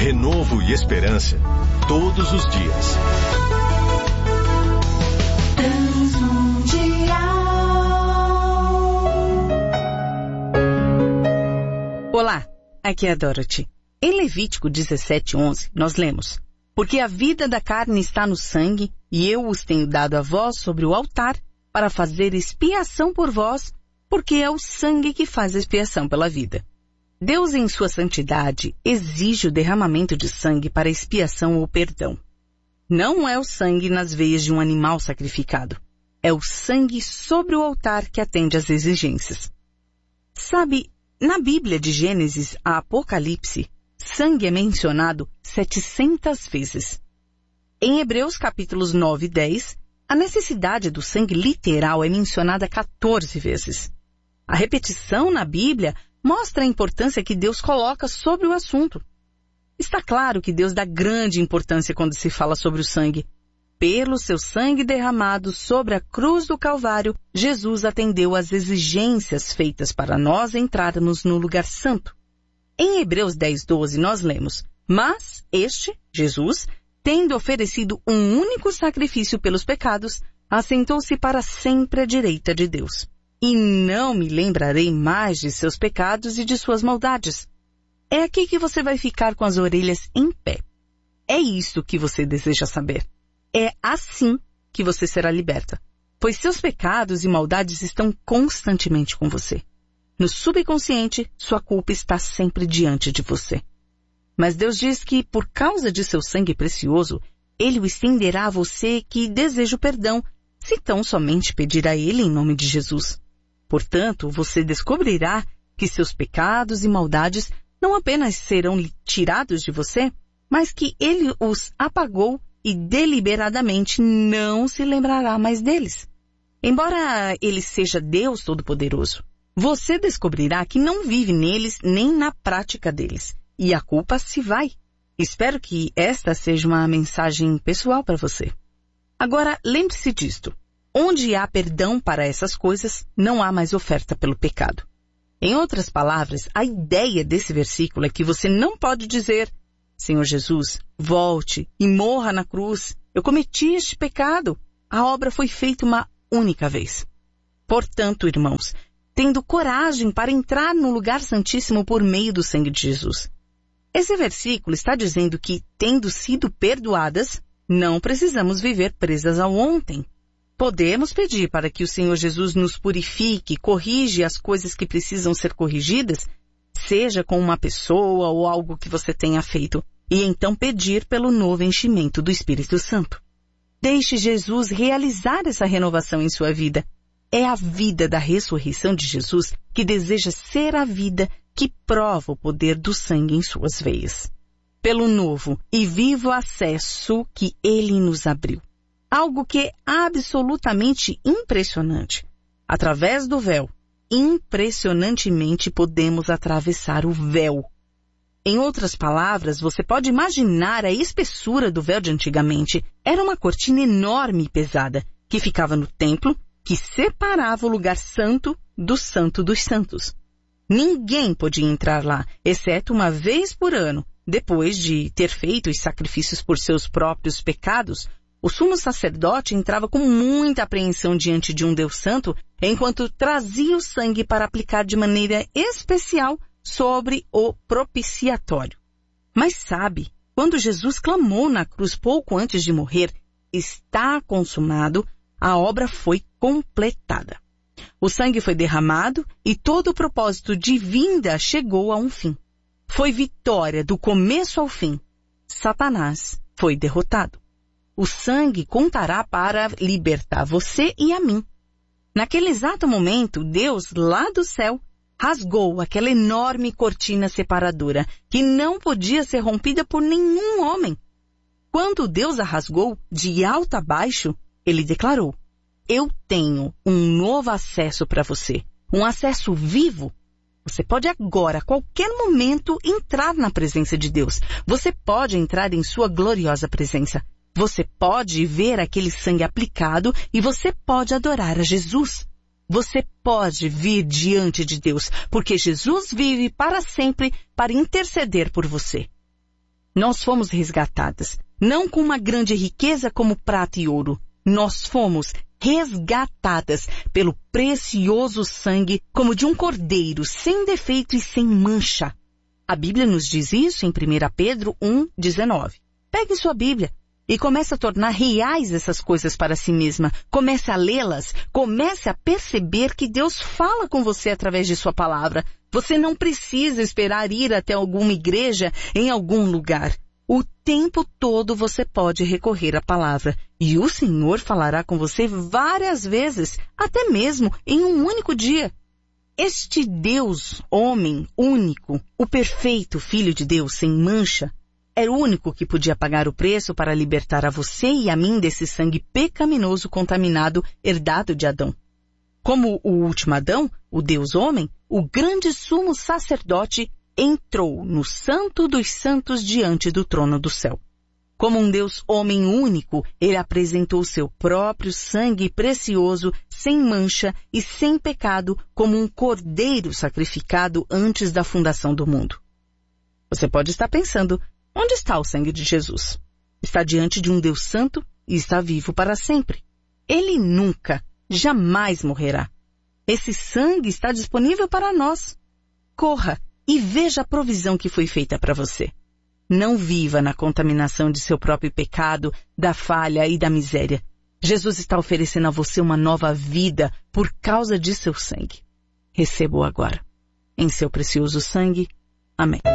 renovo e esperança todos os dias. Olá, aqui é a Dorothy. Em Levítico 17:11, nós lemos: porque a vida da carne está no sangue, e eu os tenho dado a vós sobre o altar, para fazer expiação por vós, porque é o sangue que faz a expiação pela vida. Deus, em sua santidade, exige o derramamento de sangue para expiação ou perdão. Não é o sangue nas veias de um animal sacrificado. É o sangue sobre o altar que atende às exigências. Sabe, na Bíblia de Gênesis a Apocalipse, sangue é mencionado 700 vezes. Em Hebreus capítulos 9 e 10, a necessidade do sangue literal é mencionada 14 vezes. A repetição na Bíblia mostra a importância que Deus coloca sobre o assunto. Está claro que Deus dá grande importância quando se fala sobre o sangue. Pelo seu sangue derramado sobre a cruz do Calvário, Jesus atendeu às exigências feitas para nós entrarmos no lugar santo. Em Hebreus 10:12 nós lemos: mas este, Jesus, tendo oferecido um único sacrifício pelos pecados, assentou-se para sempre à direita de Deus. E não me lembrarei mais de seus pecados e de suas maldades. É aqui que você vai ficar com as orelhas em pé. É isso que você deseja saber. É assim que você será liberta, pois seus pecados e maldades estão constantemente com você. No subconsciente, sua culpa está sempre diante de você. Mas Deus diz que, por causa de seu sangue precioso, Ele o estenderá a você que deseja o perdão, se tão somente pedir a Ele em nome de Jesus. Portanto, você descobrirá que seus pecados e maldades não apenas serão tirados de você, mas que Ele os apagou e deliberadamente não se lembrará mais deles. Embora Ele seja Deus Todo-Poderoso, você descobrirá que não vive neles nem na prática deles, e a culpa se vai. Espero que esta seja uma mensagem pessoal para você. Agora, lembre-se disto. Onde há perdão para essas coisas, não há mais oferta pelo pecado. Em outras palavras, a ideia desse versículo é que você não pode dizer: Senhor Jesus, volte e morra na cruz. Eu cometi este pecado. A obra foi feita uma única vez. Portanto, irmãos, tendo coragem para entrar no lugar santíssimo por meio do sangue de Jesus. Esse versículo está dizendo que, tendo sido perdoadas, não precisamos viver presas ao ontem. Podemos pedir para que o Senhor Jesus nos purifique, corrija as coisas que precisam ser corrigidas, seja com uma pessoa ou algo que você tenha feito, e então pedir pelo novo enchimento do Espírito Santo. Deixe Jesus realizar essa renovação em sua vida. É a vida da ressurreição de Jesus que deseja ser a vida que prova o poder do sangue em suas veias. Pelo novo e vivo acesso que Ele nos abriu. Algo que é absolutamente impressionante. Através do véu, impressionantemente podemos atravessar o véu. Em outras palavras, você pode imaginar a espessura do véu de antigamente. Era uma cortina enorme e pesada, que ficava no templo, que separava o lugar santo do santo dos santos. Ninguém podia entrar lá, exceto uma vez por ano. Depois de ter feito os sacrifícios por seus próprios pecados, o sumo sacerdote entrava com muita apreensão diante de um Deus santo, enquanto trazia o sangue para aplicar de maneira especial sobre o propiciatório. Mas sabe, quando Jesus clamou na cruz pouco antes de morrer, está consumado, a obra foi completada. O sangue foi derramado e todo o propósito de vinda chegou a um fim. Foi vitória do começo ao fim. Satanás foi derrotado. O sangue contará para libertar você e a mim. Naquele exato momento, Deus, lá do céu, rasgou aquela enorme cortina separadora, que não podia ser rompida por nenhum homem. Quando Deus a rasgou, de alto a baixo, Ele declarou: eu tenho um novo acesso para você, um acesso vivo. Você pode agora, a qualquer momento, entrar na presença de Deus. Você pode entrar em sua gloriosa presença. Você pode ver aquele sangue aplicado e você pode adorar a Jesus. Você pode vir diante de Deus, porque Jesus vive para sempre para interceder por você. Nós fomos resgatadas, não com uma grande riqueza como prata e ouro. Nós fomos resgatadas pelo precioso sangue como de um cordeiro, sem defeito e sem mancha. A Bíblia nos diz isso em 1 Pedro 1,19. Pegue sua Bíblia e comece a tornar reais essas coisas para si mesma. Comece a lê-las, comece a perceber que Deus fala com você através de sua palavra. Você não precisa esperar ir até alguma igreja em algum lugar. O tempo todo você pode recorrer à palavra e o Senhor falará com você várias vezes, até mesmo em um único dia. Este Deus, homem, único, o perfeito Filho de Deus, sem mancha, era o único que podia pagar o preço para libertar a você e a mim desse sangue pecaminoso contaminado herdado de Adão. Como o último Adão, o Deus homem, o grande sumo sacerdote entrou no Santo dos Santos diante do trono do céu. Como um Deus homem único, ele apresentou seu próprio sangue precioso, sem mancha e sem pecado, como um cordeiro sacrificado antes da fundação do mundo. Você pode estar pensando, onde está o sangue de Jesus? Está diante de um Deus santo e está vivo para sempre. Ele nunca, jamais morrerá. Esse sangue está disponível para nós. Corra e veja a provisão que foi feita para você. Não viva na contaminação de seu próprio pecado, da falha e da miséria. Jesus está oferecendo a você uma nova vida por causa de seu sangue. Receba-o agora. Em seu precioso sangue. Amém.